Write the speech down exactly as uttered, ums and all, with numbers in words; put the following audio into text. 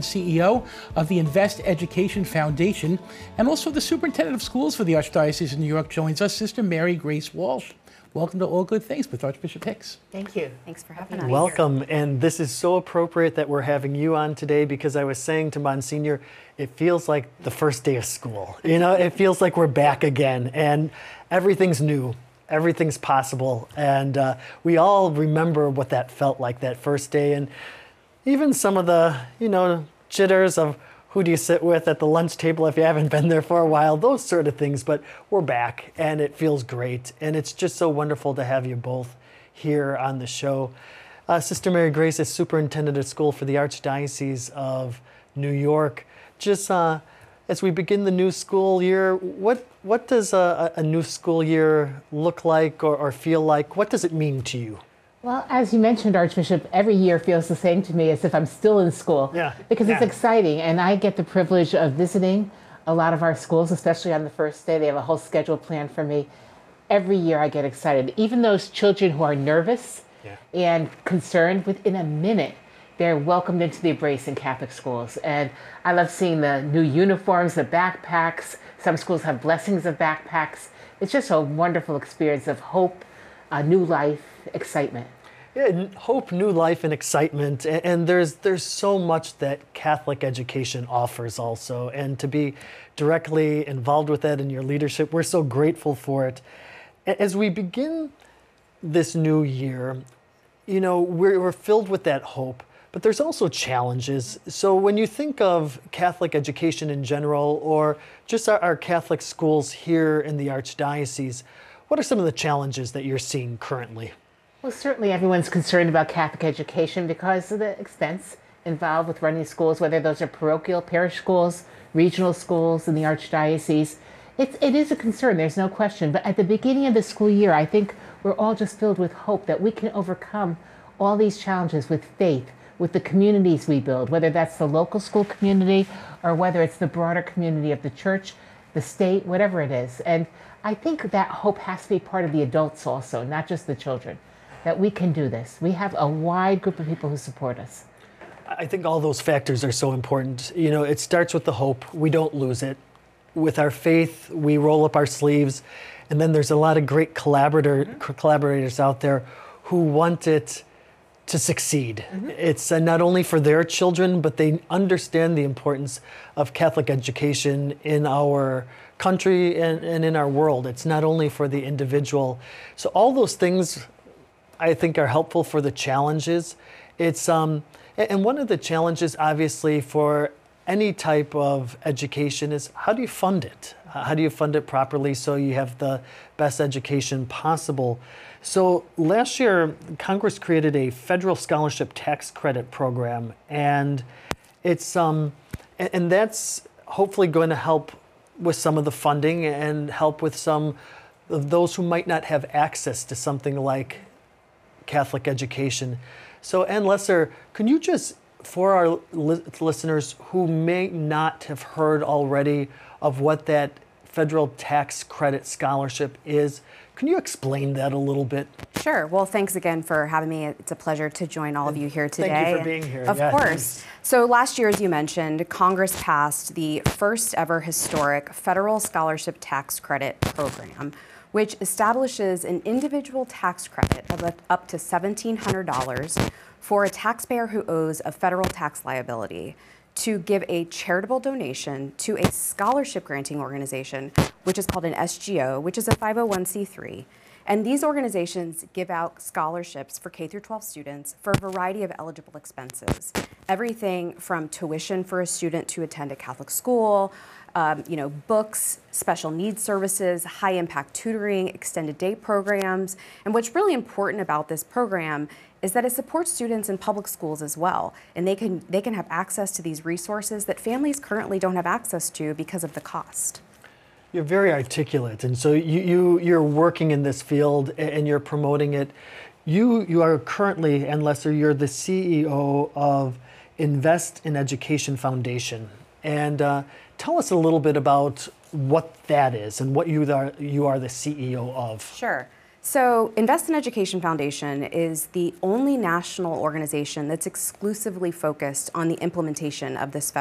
and C E O of the Invest Education Foundation, and also the Superintendent of Schools for the Archdiocese of New York, joins us, Sister Mary Grace Walsh. Welcome to All Good Things with Archbishop Hicks. Thank you. Thanks for having us. Welcome, and this is so appropriate that we're having you on today, because I was saying to Monsignor, it feels like the first day of school. You know, it feels like we're back again, and everything's new, everything's possible, and uh, we all remember what that felt like that first day, and even some of the, you know, jitters of who do you sit with at the lunch table if you haven't been there for a while, those sort of things. But we're back, and it feels great. And it's just so wonderful to have you both here on the show. Uh, Sister Mary Grace is Superintendent of School for the Archdiocese of New York. Just uh, as we begin the new school year, what what does a, a new school year look like or, or feel like? What does it mean to you? Well, as you mentioned, Archbishop, every year feels the same to me, as if I'm still in school. Yeah. Because yeah. it's exciting, and I get the privilege of visiting a lot of our schools, especially on the first day. They have a whole schedule planned for me. Every year I get excited. Even those children who are nervous yeah. and concerned, within a minute, they're welcomed into the embrace in Catholic schools. And I love seeing the new uniforms, the backpacks. Some schools have blessings of backpacks. It's just a wonderful experience of hope, a new life, excitement. Yeah, hope, new life, and excitement. And, and there's there's so much that Catholic education offers also. And to be directly involved with that in your leadership, we're so grateful for it. As we begin this new year, you know, we're, we're filled with that hope, but there's also challenges. So when you think of Catholic education in general, or just our, our Catholic schools here in the Archdiocese, what are some of the challenges that you're seeing currently? Well, certainly everyone's concerned about Catholic education because of the expense involved with running schools, whether those are parochial, parish schools, regional schools in the Archdiocese. It's, it is a concern, there's no question. But at the beginning of the school year, I think we're all just filled with hope that we can overcome all these challenges with faith, with the communities we build, whether that's the local school community or whether it's the broader community of the church, the state, whatever it is. And I think that hope has to be part of the adults also, not just the children, that we can do this. We have a wide group of people who support us. I think all those factors are so important. You know, it starts with the hope. We don't lose it. With our faith, we roll up our sleeves. And then there's a lot of great collaborator, mm-hmm. collaborators out there who want it to succeed. Mm-hmm. It's uh, not only for their children, but they understand the importance of Catholic education in our country and, and in our world. It's not only for the individual. So all those things, I think, are helpful for the challenges. It's um, and one of the challenges, obviously, for any type of education is how do you fund it? How do you fund it properly so you have the best education possible? So last year, Congress created a federal scholarship tax credit program, and it's um, and that's hopefully going to help with some of the funding and help with some of those who might not have access to something like Catholic education. So, Ann Lesser, can you just, for our li- listeners who may not have heard already of what that federal tax credit scholarship is, can you explain that a little bit? Sure. Well, thanks again for having me. It's a pleasure to join all of you here today. Thank you for being here. Of yeah, course. Thanks. So last year, as you mentioned, Congress passed the first ever historic federal scholarship tax credit program, which establishes an individual tax credit of up to seventeen hundred dollars for a taxpayer who owes a federal tax liability to give a charitable donation to a scholarship granting organization, which is called an S G O, which is a five oh one c three. And these organizations give out scholarships for K through twelve students for a variety of eligible expenses. Everything from tuition for a student to attend a Catholic school, um, you know, books, special needs services, high impact tutoring, extended day programs. And what's really important about this program is that it supports students in public schools as well. And they can, they can have access to these resources that families currently don't have access to because of the cost. You're very articulate, and so you, you, you're working in this field and you're promoting it. You, you are currently, Ann Lesser, you're the C E O of Invest in Education Foundation. And uh, tell us a little bit about what that is and what you are, you are the C E O of. Sure. So, Invest in Education Foundation is the only national organization that's exclusively focused on the implementation of this federal